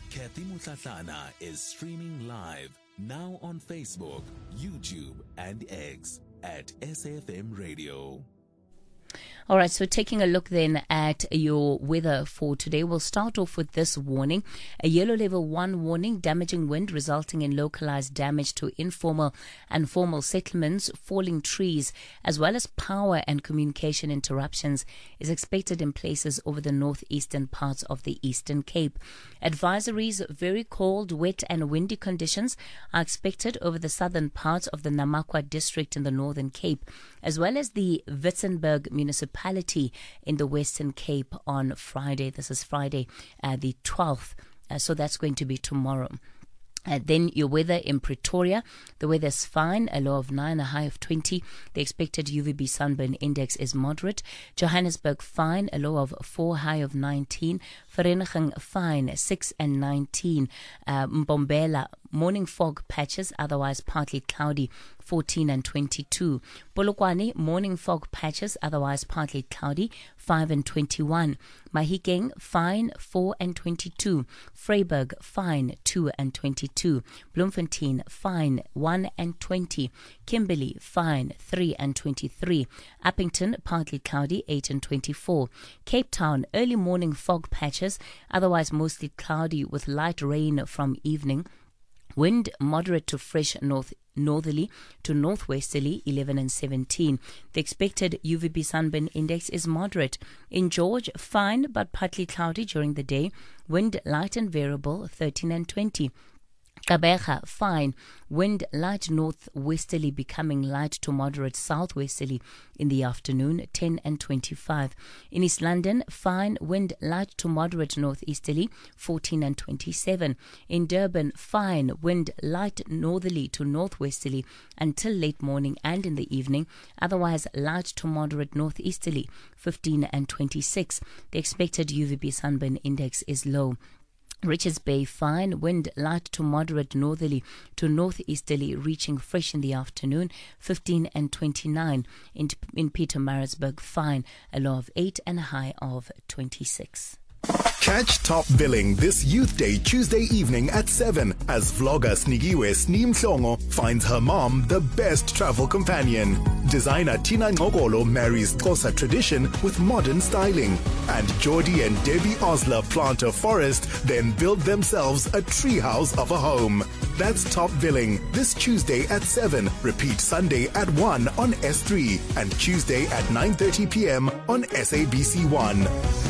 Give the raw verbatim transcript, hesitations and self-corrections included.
Kathy Mutlatlana is streaming live now on Facebook, YouTube, and X at S A F M Radio. All right, so taking a look then at your weather for today, we'll start off with this warning. A yellow level one warning, damaging wind resulting in localized damage to informal and formal settlements, falling trees, as well as power and communication interruptions is expected in places over the northeastern parts of the Eastern Cape. Advisories, very cold, wet and windy conditions are expected over the southern parts of the Namakwa district in the Northern Cape, as well as the Witzenberg municipality in the Western Cape on Friday. This is Friday, uh, the twelfth. Uh, so that's going to be tomorrow. Uh, then your weather in Pretoria, the weather is fine, a low of nine, a high of twenty. The expected U V B sunburn index is moderate. Johannesburg, fine, a low of four, high of nineteen. Vereeniging, fine, six and nineteen. Uh, Mbombela, morning fog patches, otherwise partly cloudy, fourteen and twenty-two. Polokwane, morning fog patches, otherwise partly cloudy, five and twenty-one. Mahikeng, fine, four and twenty-two. Vryburg, fine, two and twenty-two. Bloemfontein, fine, one and twenty. Kimberley, fine, three and twenty-three. Uppington, partly cloudy, eight and twenty-four. Cape Town, early morning fog patches, otherwise mostly cloudy with light rain from evening. Wind moderate to fresh north northerly to northwesterly, eleven and seventeen. The expected U V B sunburn index is moderate. In George, fine but partly cloudy during the day. Wind light and variable, thirteen and twenty. Gqeberha, fine. Wind light northwesterly becoming light to moderate southwesterly in the afternoon, ten and twenty-five. In East London, fine. Wind light to moderate northeasterly, fourteen and twenty-seven. In Durban, fine. Wind light northerly to northwesterly until late morning and in the evening, otherwise light to moderate northeasterly, fifteen and twenty-six. The expected U V B sunburn index is low. Richards Bay, fine. Wind light to moderate northerly to northeasterly, reaching fresh in the afternoon, fifteen and twenty-nine. In, in Pietermaritzburg, fine. A low of eight and a high of twenty-six. Catch Top Billing this Youth Day Tuesday evening at seven as vlogger Snigiwe Sneem Mhlongo finds her mom the best travel companion. Designer Tina Ngokolo marries Xhosa tradition with modern styling. And Geordie and Debbie Osler plant a forest, then build themselves a treehouse of a home. That's Top Billing this Tuesday at seven. Repeat Sunday at one on S three and Tuesday at nine thirty p.m. on S A B C one.